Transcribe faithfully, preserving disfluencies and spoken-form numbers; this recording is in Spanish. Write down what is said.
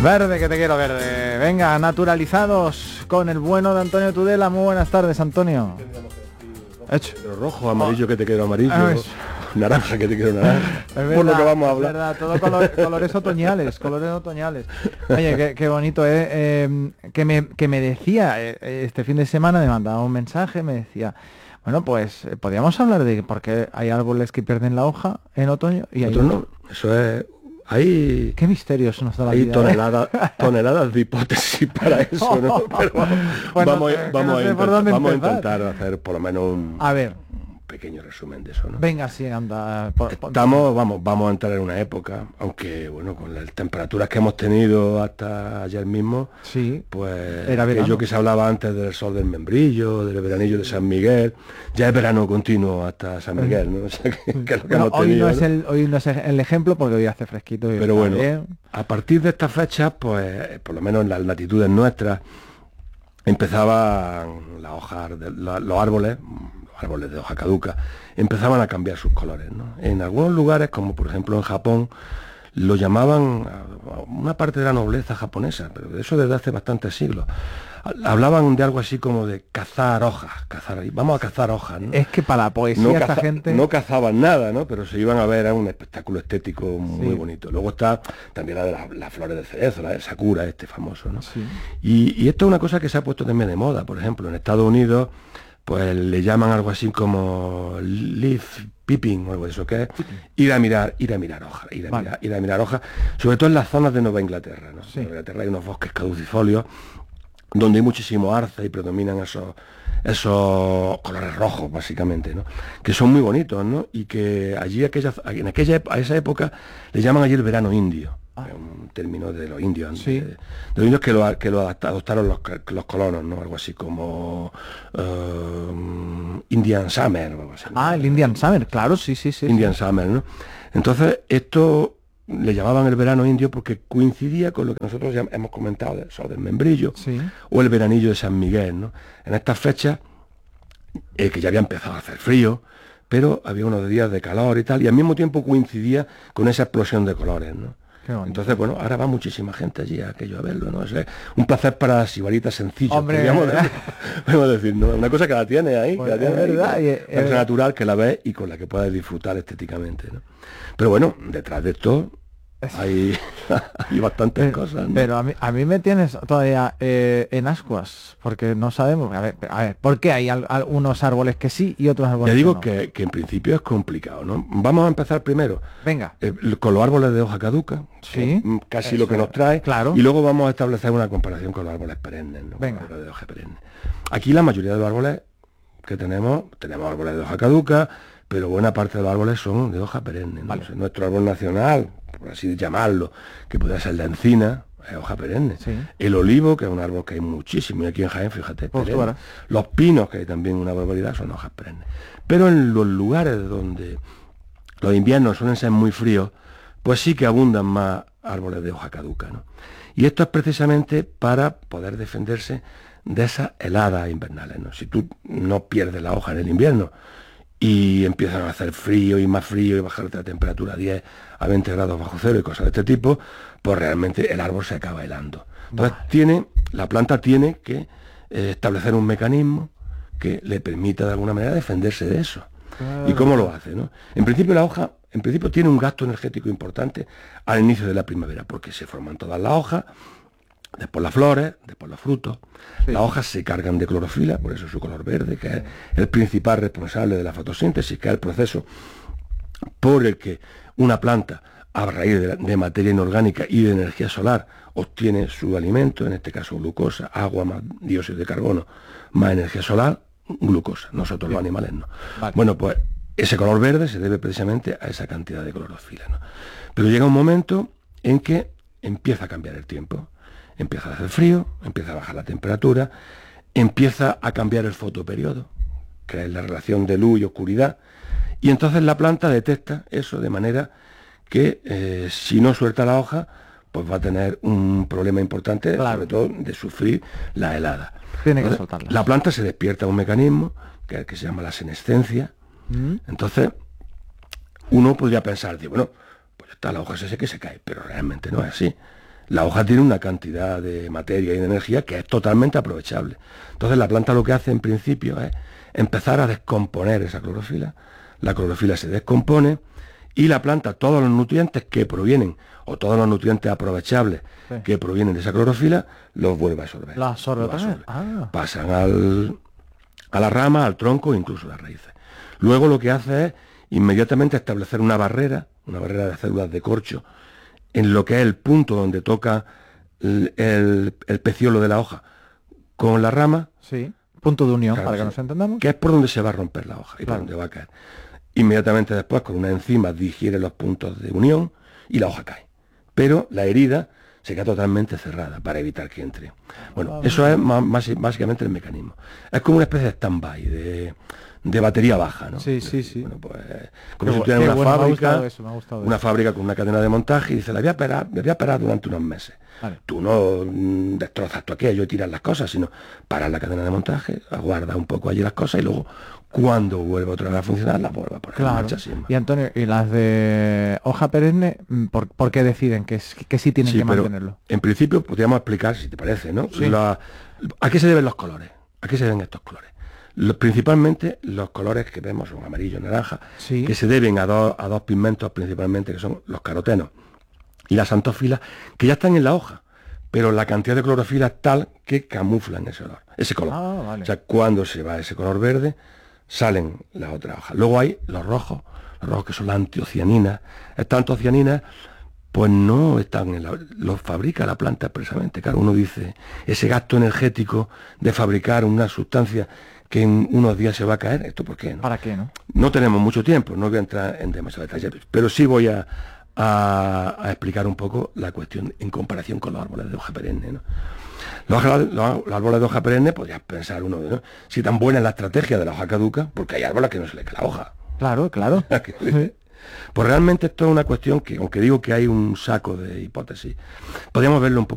Verde, que te quiero verde. Venga, naturalizados con el bueno de Antonio Tudela. Muy buenas tardes, Antonio. Hecho. Rojo, amarillo, que te quiero amarillo. Ah, naranja, que te quiero naranja. Es verdad, por lo que vamos a hablar. Es verdad, todo color, colores otoñales, colores otoñales. Oye, qué, qué bonito, ¿eh? eh que, me, que me decía, eh, este fin de semana me mandaba un mensaje, me decía, bueno, pues eh, podríamos hablar de por qué hay árboles que pierden la hoja en otoño y hay otros no. Eso es... Hay, qué misterios nos da la hay vida, toneladas, ¿eh? toneladas de hipótesis para eso, ¿no? Pero bueno, vamos, eh, vamos, no sé a, por intentar, dónde vamos a empezar. intentar hacer por lo menos un, a ver, un pequeño resumen de eso, ¿no? Venga, sí, anda. Por, por, Estamos, vamos, vamos a entrar en una época, aunque bueno, con las temperaturas que hemos tenido hasta ayer mismo, sí, pues era verano. aquello que se hablaba antes del sol del membrillo, del veranillo de San Miguel, ya es verano continuo hasta San Miguel, ¿no? O sea, que, que es lo que bueno, hemos hoy, tenido, no es ¿no? el, hoy no es el ejemplo porque hoy hace fresquito. Y Pero bueno, bien. A partir de estas fechas, pues por lo menos en las latitudes nuestras, empezaban las hojas, de, la, los árboles, los árboles de hoja caduca, empezaban a cambiar sus colores, ¿no? En algunos lugares, como por ejemplo en Japón, lo llamaban una parte de la nobleza japonesa, pero de eso desde hace bastantes siglos. Hablaban de algo así como de cazar hojas, cazar, vamos a cazar hojas, ¿no? Es que para la poesía no esta caza, gente... no cazaban nada, ¿no? Pero se iban a ver, era un espectáculo estético muy sí. bonito. Luego está también la de las, las flores de cerezo, la del sakura, este famoso, ¿no? Sí. Y, y esto es una cosa que se ha puesto también de moda. Por ejemplo, en Estados Unidos, pues le llaman algo así como leaf peeping o algo de eso, que es ir a mirar, ir a mirar hojas, ir a vale. mirar, ir a mirar hojas, sobre todo en las zonas de Nueva Inglaterra, ¿no? Sí. En Nueva Inglaterra hay unos bosques caducifolios donde hay muchísimo arce y predominan esos esos colores rojos, básicamente, ¿no? Que son muy bonitos, ¿no? Y que allí, aquella, en aquella a esa época, le llaman allí el verano indio, ah. que es un término de los indios, sí. de, de los indios que lo, que lo adoptaron los, los colonos, ¿no? Algo así como uh, Indian Summer, o algo así, ¿no? Ah, el Indian Summer, claro, sí, sí, sí. Indian sí. Summer, ¿no? Entonces, esto le llamaban el verano indio porque coincidía con lo que nosotros ya hemos comentado del sol del membrillo, sí. o el veranillo de San Miguel, ¿no? En estas fechas, eh, que ya había empezado a hacer frío, pero había unos días de calor y tal, y al mismo tiempo coincidía con esa explosión de colores, ¿no? Entonces, bueno, ahora va muchísima gente allí a aquello a verlo, ¿no? Es un placer para Sibaritas sencillo, Hombre, podríamos decir, podemos decir, ¿no? Una cosa que la tiene ahí, pues que la tiene es verdad, ahí, y, es es natural, que la ves y con la que puedes disfrutar estéticamente, ¿no? Pero bueno, detrás de esto hay, hay bastantes pero, cosas, ¿no? Pero a mí, a mí me tienes todavía eh, en ascuas, porque no sabemos, a ver, a ver, ¿por qué hay al, al, unos árboles que sí y otros árboles que no? Ya digo que, no? que, que en principio es complicado, ¿no? Vamos a empezar primero. Venga. Eh, con los árboles de hoja caduca, sí, que casi lo que nos trae, claro. Y luego vamos a establecer una comparación con los árboles perennes, ¿no? Venga. Con los árboles de hoja perenne. Aquí la mayoría de los árboles que tenemos, tenemos árboles de hoja caduca, pero buena parte de los árboles son de hoja perenne, ¿no? Vale. O sea, nuestro árbol nacional, por así llamarlo, que podría ser la encina, es hoja perenne. Sí. El olivo, que es un árbol que hay muchísimo, y aquí en Jaén, fíjate, pues perenne. Los pinos, que hay también una barbaridad, son hojas perennes. Pero en los lugares donde los inviernos suelen ser muy fríos, pues sí que abundan más árboles de hoja caduca, ¿no? Y esto es precisamente para poder defenderse de esas heladas invernales, ¿no? Si tú no pierdes la hoja en el invierno y empiezan a hacer frío y más frío y bajarte la temperatura a diez a veinte grados bajo cero y cosas de este tipo, pues realmente el árbol se acaba helando. Entonces vale. tiene, la planta tiene que eh, establecer un mecanismo que le permita de alguna manera defenderse de eso. Claro. ¿Y cómo lo hace, no? En principio la hoja, en principio tiene un gasto energético importante al inicio de la primavera, porque se forman todas las hojas, después las flores, después los frutos. Sí. Las hojas se cargan de clorofila, por eso su color verde, que es el principal responsable de la fotosíntesis, que es el proceso por el que una planta, a raíz de, de materia inorgánica y de energía solar, obtiene su alimento, en este caso glucosa, agua más dióxido de carbono, más energía solar, glucosa. Nosotros sí. los animales no. Vale. Bueno, pues ese color verde se debe precisamente a esa cantidad de clorofila, ¿no? Pero llega un momento en que empieza a cambiar el tiempo. Empieza a hacer frío, empieza a bajar la temperatura, empieza a cambiar el fotoperiodo, que es la relación de luz y oscuridad, y entonces la planta detecta eso de manera que eh, si no suelta la hoja, pues va a tener un problema importante, claro. sobre todo de sufrir la helada. Tiene entonces, que soltarla. La planta se despierta a un mecanismo, que es el que se llama la senescencia. ¿Mm? Entonces, uno podría pensar, bueno, pues está, la hoja se seca y se cae, pero realmente no es así. La hoja tiene una cantidad de materia y de energía que es totalmente aprovechable. Entonces la planta lo que hace en principio es empezar a descomponer esa clorofila. La clorofila se descompone y la planta, todos los nutrientes que provienen, o todos los nutrientes aprovechables sí. que provienen de esa clorofila, los vuelve a absorber. ¿La absorbe otra vez? Ah. Pasan al, a la rama, al tronco, incluso a las raíces. Luego lo que hace es inmediatamente establecer una barrera, una barrera de células de corcho, en lo que es el punto donde toca el, el, el peciolo de la hoja con la rama. Sí, punto de unión, claro, para que sí, nos entendamos. Que es por donde se va a romper la hoja y claro. por donde va a caer. Inmediatamente después, con una enzima, digiere los puntos de unión y la hoja cae. Pero la herida se queda totalmente cerrada para evitar que entre. Bueno, ah, eso es más, más, básicamente el mecanismo. Es como una especie de stand-by, de... de batería baja, ¿no? Sí, es sí, decir, sí. Bueno, pues, como qué si tuviera una bueno, fábrica, eso, una eso. fábrica con una cadena de montaje y dice, la voy a esperar, la voy a esperar durante unos meses. Vale. Tú no mmm, destrozas tú aquello y tiras las cosas, sino paras la cadena de montaje, aguardas un poco allí las cosas y luego, cuando vuelva otra vez a funcionar, las vuelve a poner claro. en marcha. Así, y Antonio, ¿y las de hoja perenne, por, por qué deciden que, que sí tienen sí, que mantenerlo? En principio, podríamos explicar, si te parece, ¿no? Sí. La, ¿a qué se deben los colores? ¿A qué se deben estos colores? Los, principalmente los colores que vemos son amarillo, naranja, sí. que se deben a, do, a dos pigmentos principalmente, que son los carotenos y las antófilas, que ya están en la hoja, pero la cantidad de clorofila es tal que camuflan ese olor, ese color. Ah, vale. O sea, cuando se va ese color verde, salen las otras hojas. Luego hay los rojos, los rojos que son las antocianinas. Estas antocianinas, pues no están en la... los fabrica la planta expresamente. Claro, uno dice, ese gasto energético de fabricar una sustancia que en unos días se va a caer, ¿esto por qué? ¿No? ¿Para qué, no? No tenemos mucho tiempo, no voy a entrar en demasiados detalles, pero sí voy a, a, a explicar un poco la cuestión en comparación con los árboles de hoja perenne, ¿no? Los, los, los árboles de hoja perenne, podrías pensar uno, ¿no? Si tan buena es la estrategia de la hoja caduca, porque hay árboles que no se le cae la hoja. Claro, claro. Sí. Pues realmente esto es una cuestión que, aunque digo que hay un saco de hipótesis, podríamos verlo un poco